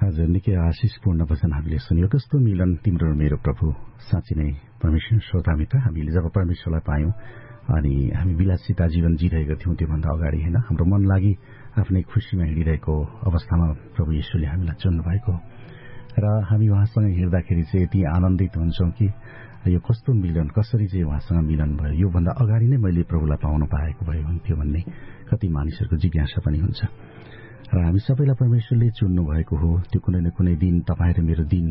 हजुर, निकै आशिषपूर्ण वचन हामीले सुन्यो। कस्तो मिलन तिम्रो र मेरो प्रभु। साँच्चै नै परमेश्वर श्रोतामित्र, हामीले जब परमेश्वरलाई पायौं अनि हामी विलासिता जीवन जिरहेका थियौं, त्योभन्दा अगाडि होइन, हाम्रो मन लागि आफ्नै खुसीमा हिँडिरहेको अवस्थामा प्रभु येशूले हामीलाई चुन्नु भएको र हामी उहाँसँग हिँड्दाखेरि चाहिँ यति आनन्दित हुन्छौं कि यो कस्तो मिलन, कसरी चाहिँ उहाँसँग मिलन भयो, योभन्दा अगाडि नै मैले प्रभुलाई पाउन पाएको भए हुन्थ्यो भन्ने कति मानिसहरूको जिज्ञासा पनि हुन्छ। र हामी सबैलाई परमेश्वरले चुन्नु भएको हो। त्यो कुनै न कुनै दिन तपाईँ र मेरो दिन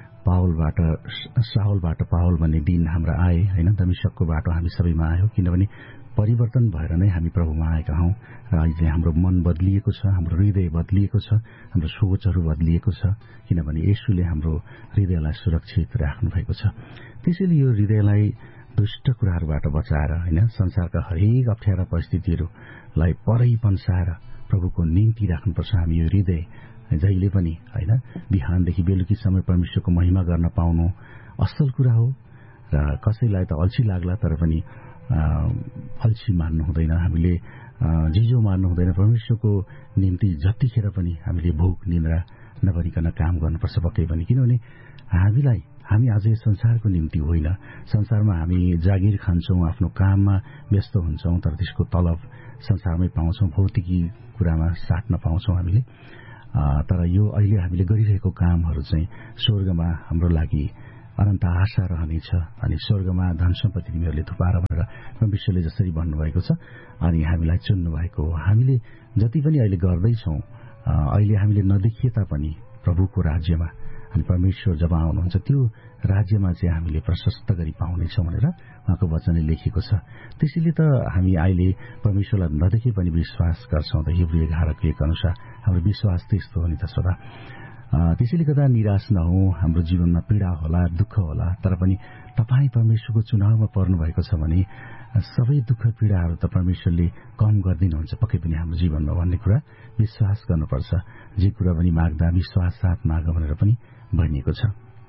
साहुलबाट पावल भन्ने दिन हाम्रा आए होइन। दमिश्कको बाटो हामी सबैमा आयो, किनभने परिवर्तन भएर नै हामी प्रभुमा आएका हौं र अहिले हाम्रो मन बदलिएको छ, हाम्रो हृदय बदलिएको छ, हाम्रो सोचहरू बदलिएको छ, किनभने येशूले हाम्रो हृदयलाई सुरक्षित राख्नु भएको छ। त्यसैले यो हृदयलाई दुष्ट कुराहरूबाट बचाएर होइन, संसारका हरेक अप्ठ्यारा परिस्थितिहरूलाई परै पन्साएर प्रभुको निम्ति राख्नुपर्छ। हामी यो हृदय जहिले पनि होइन, बिहानदेखि बेलुकीसम्म परमेश्वरको महिमा गर्न पाउनु असल कुरा हो र कसैलाई त अल्छी लाग्ला, तर पनि अल्छी मान्नु हुँदैन, हामीले झिझो मान्नु हुँदैन। परमेश्वरको निम्ति जतिखेर पनि हामीले भोक निन्द्रा नभरिकन काम गर्नुपर्छ पक्कै पनि, किनभने हामी आज संसारको निम्ति होइन। संसारमा हामी जागिर खान्छौं, आफ्नो काममा व्यस्त हुन्छौं, तर त्यसको तलब संसारमै पाउँछौं, भौतिकी कुरामा साट्न पाउँछौं हामीले। तर यो अहिले हामीले गरिरहेको कामहरू चाहिँ स्वर्गमा हाम्रो लागि अनन्त आशा रहनेछ अनि स्वर्गमा धन सम्पत्ति तिमीहरूले थुपार भनेर परमेश्वरले जसरी भन्नुभएको छ अनि हामीलाई चुन्नु भएको हो। हामीले जति पनि अहिले गर्दैछौं, अहिले हामीले नदेखिए तापनि प्रभुको राज्यमा अनि परमेश्वर जब आउनुहुन्छ त्यो राज्यमा चाहिँ हामीले प्रशस्त गरी पाउनेछौँ भनेर उहाँको वचनले लेखिएको छ। त्यसैले त हामी अहिले परमेश्वरलाई नदेखे पनि विश्वास गर्छौं। त हिब्रू 11:1 अनुसार हाम्रो विश्वास त्यस्तो हो नि त श्रोता। त्यसैले गर्दा निराश नहौं। हाम्रो जीवनमा पीडा होला, दुःख होला, तर पनि तपाईँ परमेश्वरको चुनावमा पर्नु भएको छ भने सबै दुःख पीडाहरू त परमेश्वरले कम गरिदिनुहुन्छ पक्कै पनि हाम्रो जीवनमा भन्ने कुरा विश्वास गर्नुपर्छ। जे कुरा पनि माग्दा विश्वास साथ माग भनेर पनि भनिएको छ।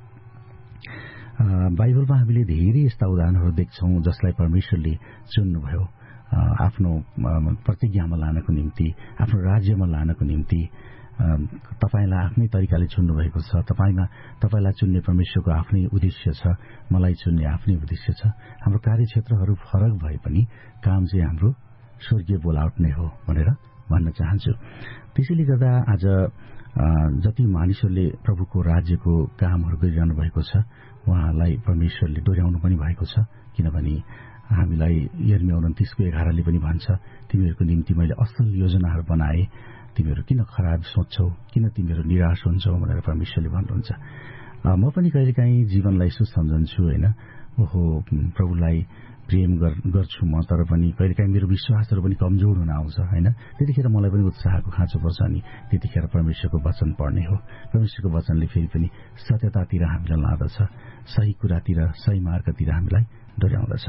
बाइबलमा हामीले धेरै यस्ता उदाहरणहरू देख्छौं जसलाई परमेश्वरले चुन्नुभयो आफ्नो प्रतिज्ञामा लानको निम्ति, आफ्नो राज्यमा लानको निम्ति। तपाईलाई आफ्नै तरिकाले चुन्नु भएको छ। तपाईलाई चुन्ने परमेश्वरको आफ्नै उद्देश्य छ, मलाई चुन्ने आफ्नै उद्देश्य छ। हाम्रो कार्यक्षेत्रहरू फरक भए पनि काम चाहिँ हाम्रो स्वर्गीय बोलावट नै हो भनेर भन्न चाहन्छु। त्यसैले गर्दा आज जति मानिसहरूले प्रभुको राज्यको कामहरू गरिरहनु भएको छ उहाँलाई परमेश्वरले दोहोर्याउनु पनि भएको छ, किनभने हामीलाई यिर्मया 29:11 पनि भन्छ, तिमीहरूको निम्ति मैले असल योजनाहरू बनाए, तिमीहरू किन खराब सोच्छौ, किन तिमीहरू निराश हुन्छौ भनेर परमेश्वरले भन्नुहुन्छ। म पनि कहिलेकाहीँ जीवनलाई यसो सम्झन्छु होइन, ओहो प्रभुलाई प्रेम गर्छु म, तर पनि कहिलेकाहीँ मेरो विश्वासहरू पनि कमजोर हुन आउँछ होइन। त्यतिखेर मलाई पनि उत्साहको खाँचो पर्छ अनि त्यतिखेर परमेश्वरको वचन पढ्ने हो। परमेश्वरको वचनले फेरि पनि सत्यतातिर हामीलाई लाँदछ, सही कुरातिर, सही मार्गतिर हामीलाई डोर्याउँदछ।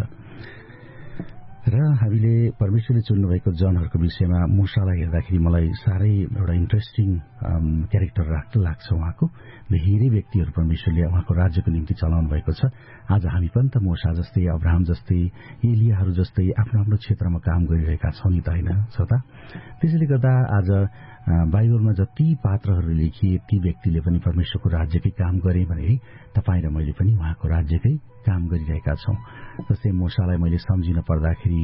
र हामीले परमेश्वरले चुन्नुभएको जनहरूको विषयमा मूसालाई हेर्दाखेरि मलाई साह्रै एउटा इन्ट्रेस्टिङ क्यारेक्टर लाग्छ उहाँको। धेरै व्यक्तिहरू परमेश्वरले उहाँको राज्यको निम्ति चलाउनु भएको छ। आज हामी पनि त मूसा जस्तै, अब्राहम जस्तै, एलियाहरू जस्तै आफ्नो आफ्नो क्षेत्रमा काम गरिरहेका छौँ नि त होइन श्रोता। त्यसैले गर्दा आज बाइबलमा जति पात्रहरू लेखिए ती व्यक्तिले पनि परमेश्वरको राज्यकै काम गरे भने तपाईँ र मैले पनि उहाँको राज्यकै काम गरिरहेका छौँ। जस्तै मूसालाई मैले सम्झिन पर्दाखेरि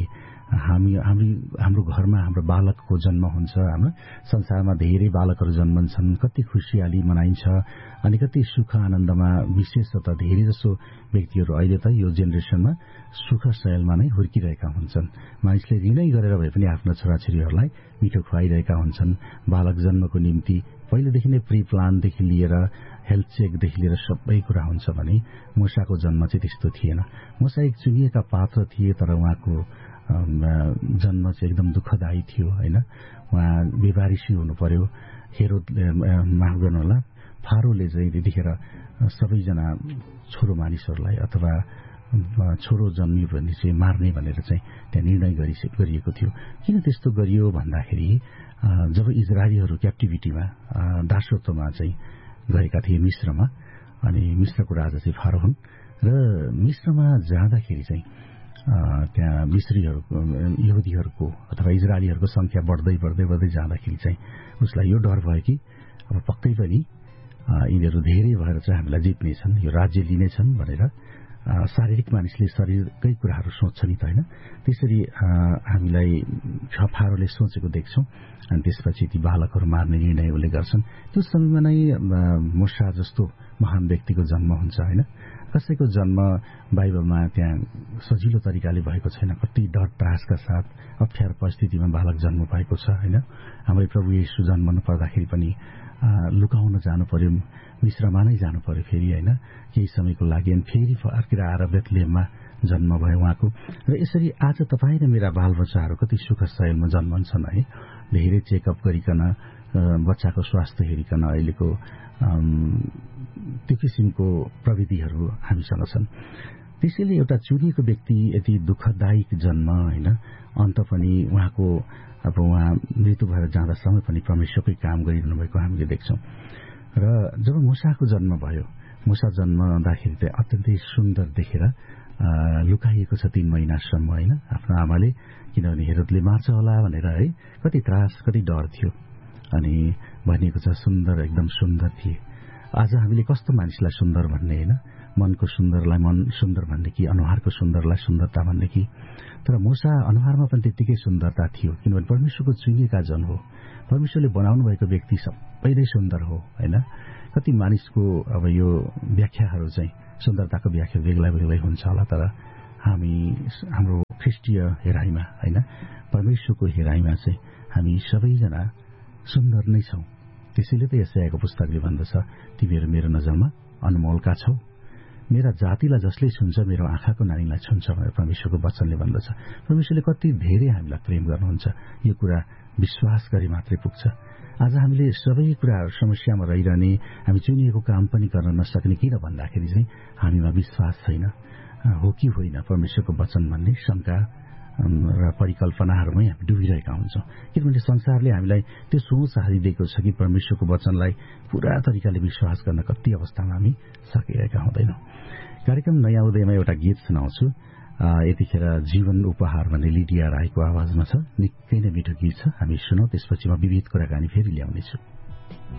हाम्रो घरमा हाम्रो बालकको जन्म हुन्छ, हाम्रो संसारमा धेरै बालकहरू जन्मन्छन्, कति खुसियाली मनाइन्छ अनि कति सुख आनन्दमा विशेषतः धेरै जसो व्यक्तिहरू अहिले त यो जेनेरेसनमा सुख शैलमा नै हुर्किरहेका हुन्छन्। मानिसले ऋणै गरेर भए पनि आफ्ना छोराछोरीहरूलाई मिठो खुवाइरहेका हुन्छन्। बालक जन्मको निम्ति पहिलेदेखि नै प्री प्लानदेखि लिएर हेल्थ चेकदेखि लिएर सबै कुरा हुन्छ भने मूसाको जन्म चाहिँ त्यस्तो थिएन। मूसा एक चुनिएका पात्र थिए, तर उहाँको जन्म चाहिँ एकदम दुःखदायी थियो होइन। उहाँ बेवारिसी हुनु पर्यो। माफ गर्नु होला, फारोले चाहिँ त्यतिखेर सबैजना छोरो मानिसहरूलाई अथवा छोरो जन्मियो भने चाहिँ मार्ने भनेर चाहिँ त्यहाँ निर्णय गरिएको थियो। किन त्यस्तो गरियो भन्दाखेरि जब इजरायलीहरू क्याप्टिभिटीमा दासत्वमा चाहिँ गएका थिए मिश्रमा, अनि मिश्रको राजा चाहिँ फारो हुन् र मिश्रमा जाँदाखेरि चाहिँ त्यहाँ मिश्रीहरूको यहुदीहरूको अथवा इजरायलीहरूको संख्या बढ्दै जाँदाखेरि चाहिँ उसलाई यो डर भयो कि अब पक्कै पनि यिनीहरू धेरै भएर चाहिँ हामीलाई जित्नेछन्, यो राज्य लिनेछन् भनेर शारीरिक मानिसले शरीरकै कुराहरू सोच्छ नि त होइन। त्यसरी हामीलाई फारोले सोचेको देख्छौं अनि त्यसपछि ती बालकहरू मार्ने निर्णय उसले गर्छन्। त्यो समयमा नै मूसा जस्तो महान व्यक्तिको जन्म हुन्छ होइन। कसैको जन्म बाइबलमा त्यहाँ सजिलो तरिकाले भएको छैन। कति डर त्रासका साथ अप्ठ्यारो परिस्थितिमा बालक जन्म भएको छ होइन। हाम्रो प्रभु येशू जन्मनु पर्दाखेरि पनि लुकाउन जानु पर्यो, मिश्रमा नै जानु पर्यो फेरि होइन, केही समयको लागि। अनि फेरि फर्केर आएर बेथलेहममा जन्म भयो उहाँको। र यसरी आज तपाईँ र मेरा बालबच्चाहरू कति सुख शैलमा जन्मन्छन् है। धेरै चेकअप गरिकन बच्चाको स्वास्थ्य हेरिकन अहिलेको त्यो किसिमको प्रविधिहरू हामीसँग छन्। त्यसैले एउटा चुनिएको व्यक्ति यति दुःखदायक जन्म होइन, अन्त पनि उहाँको अब उहाँ मृत्यु भएर जाँदासम्म पनि परमेश्वरकै काम गरिरहनु भएको हामीले देख्छौँ। र जब मूसाको जन्म भयो, मूसा जन्म हुँदाखेरि चाहिँ अत्यन्तै सुन्दर देखेर लुकाइएको छ 3 महिनासम्म होइन आफ्नो आमाले, किनभने हेरोदले मार्छ होला भनेर है। कति त्रास, कति डर थियो। अनि भनिएको छ सुन्दर, एकदम सुन्दर थिए। आज हामीले कस्तो मानिसलाई सुन्दर भन्ने होइन, मनको सुन्दरलाई मन सुन्दर भन्ने कि अनुहारको सुन्दरलाई सुन्दरता भन्ने कि। तर मूसा अनुहारमा पनि त्यत्तिकै सुन्दरता थियो, किनभने परमेश्वरको चुनिएका जन हो। परमेश्वरले बनाउनु भएको व्यक्ति सबै नै सुन्दर हो होइन। कति मानिसको अब यो व्याख्याहरू चाहिँ सुन्दरताको व्याख्या बेग्ला बेग्लै हुन्छ होला, तर हाम्रो ख्रिस्टीय हेराइमा होइन, परमेश्वरको हेराइमा चाहिँ हामी सबैजना सुन्दर नै छौं। त्यसैले त यशायाको पुस्तकले भन्दछ, तिमीहरू मेरो नजरमा अनमोलका छौ, मेरा जातिलाई जसले छुन्छ मेरो आँखाको नानीलाई छुन्छ भनेर परमेश्वरको वचनले भन्दछ। परमेश्वरले कति धेरै हामीलाई प्रेम गर्नुहुन्छ, यो कुरा विश्वास गरे मात्रै पुग्छ। आज हामीले सबै कुराहरू समस्यामा रहिरहने, हामी चुनिएको काम पनि गर्न नसक्ने किन भन्दाखेरि चाहिँ हामीमा विश्वास छैन, हो कि होइन परमेश्वरको वचन भन्ने शंका र परिकल्पनाहरूमै हामी डुबिरहेका हुन्छौँ। किनभने संसारले हामीलाई त्यो सोच हालिदिएको छ कि परमेश्वरको वचनलाई पूरा तरिकाले विश्वास गर्न कति अवस्थामा हामी सकिरहेका हुँदैनौँ। कार्यक्रम नयाँ उदयमा एउटा गीत सुनाउँछु। यतिखेर जीवन उपहार भन्ने लिडिया राईको आवाजमा छ, निकै नै मिठो गीत छ, हामी सुनौ। त्यसपछि म विविध कुराकानी फेरि ल्याउनेछु।